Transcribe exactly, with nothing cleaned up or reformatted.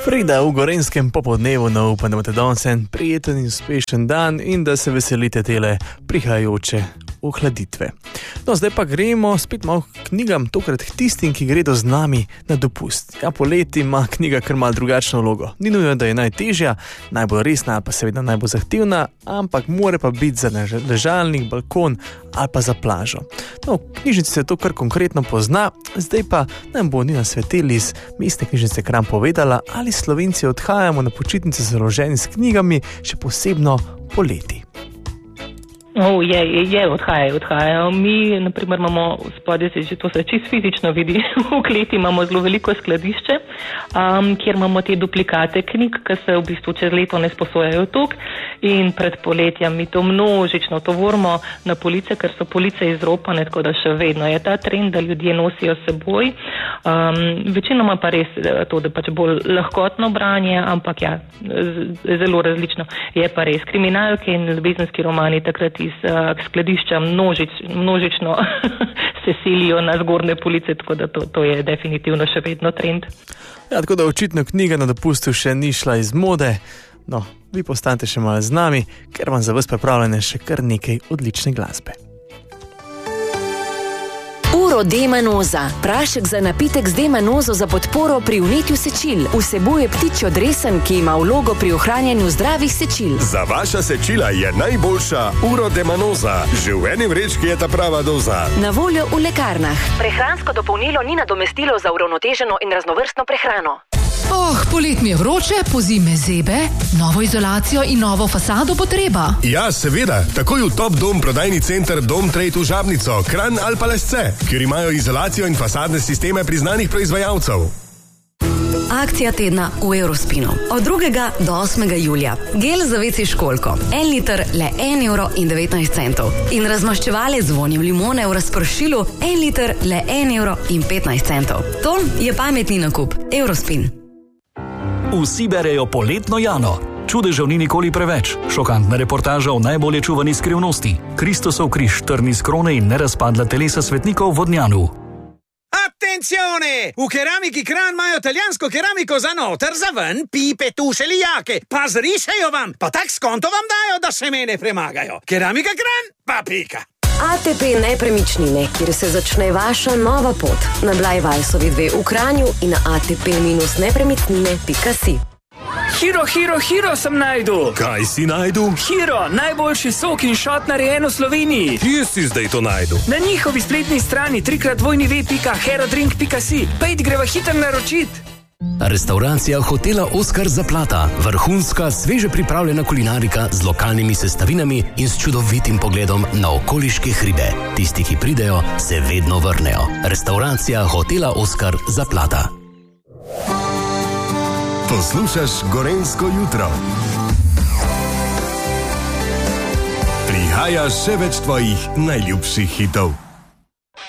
Frida, v Gorenjskem popodnevu na upam, da imate danes en prijeten in uspešen dan in da se veselite tele prihajajoče ohladitve. No, zdaj pa gremo spet malo k knjigam, tokrat k tistim, ki gredo z nami na dopust. Ja, poleti ima knjiga kar malo drugačno vlogo. Ni nujno, da je najtežja, najbolj resna ali pa seveda najbolj zahtevna, ampak more pa biti za ležalnik, balkon ali pa za plažo. No, v knjižnici se to kar konkretno pozna, zdaj pa nam bo Nina Sveteli iz Mestne knjižnice Kranj povedala, ali Slovenci odhajamo na počitnice založeni s knjigami, še posebno poleti. Oh, je, je, je, odhajajo, odhajajo. Mi, na primer, imamo spodaj, se že to se čist fizično vidi, v kleti imamo zelo veliko skladišče, um, kjer imamo te duplikate knjig, ki se v bistvu čez leto ne sposojajo tok in pred poletjem mi to množično tovorimo na police, ker so police izropane, tako da še vedno je ta trend, da ljudje nosijo seboj. Um, večinoma pa res to, da pač bolj lahkotno branje, ampak ja, z, zelo različno. Je pa res kriminalke in ljubezenski romani takrat iz uh, skladišča množič, množično se silijo na zgornje police, tako da to, to je definitivno še vedno trend. Ja, tako da očitno knjiga na dopustu še ni šla iz mode. No, vi postanete še malo z nami, ker vam za vas pripravljene še kar nekaj odlične glasbe. Uro D-manoza. Prašek za napitek z D-manozo za podporo pri vnetju sečil. Vsebuje ptičjo dresen, ki ima vlogo pri ohranjanju zdravih sečil. Za vaša sečila je najboljša Uro D-manoza. Že v eni vrečki je ta prava doza. Na voljo v lekarnah. Prehransko dopolnilo ni nadomestilo za uravnoteženo in raznovrstno prehrano. Oh, polet mi je vroče, pozime zebe, novo izolacijo in novo fasado potreba. Ja, seveda, takoj v Top Dom prodajni center Dom Trade v Žabnico, Kranj ali pa Lesce, kjer imajo izolacijo in fasadne sisteme priznanih proizvajalcev. Akcija tedna v Eurospinu. Od drugega do osmega julija. Gel za veci školjko. En liter le en evro in devetnajst centov. In razmaščevalec z vonjem limone v razpršilu. En liter le en evro in petnajst centov. To je pametni nakup. Eurospin. Vsi berejo poletno Jano. Čudežev ni nikoli preveč. Šokantna reportaža o najbolje čuvani skrivnosti. Kristosov križ, trn iz krone in nerazpadla telesa svetnikov v Vodnjanu. Attenzione! V Keramiki Kranj imajo italijansko keramiko za noter, za ven, pipe, tuše, lijake. Pa zrišajo vam, pa tak skonto vam dajo, da se mene premagajo. Keramika Kranj, pa pika. A T P Nepremičnine, kjer se začne vaša nova pot. Na Blajvajsovi dve v Kranju in na a t p nepremičnine pika si. Hiro, Hiro, Hiro sem najdu. Kaj si najdu? Hiro, najboljši sok in šot narejen v Sloveniji. Kje si zdaj to najdu? Na njihovi spletni strani trikrat dvojni ve pika herodrink pika si. Pejt greva hiter naročit. Restauracija hotela Oskar Zaplata. Vrhunska, sveže pripravljena kulinarika z lokalnimi sestavinami in s čudovitim pogledom na okoliške hribe. Tisti, ki pridejo, se vedno vrnejo. Restauracija hotela Oskar Zaplata. Poslušaš Gorenjsko jutro. Prihaja še več tvojih najljubših hitov.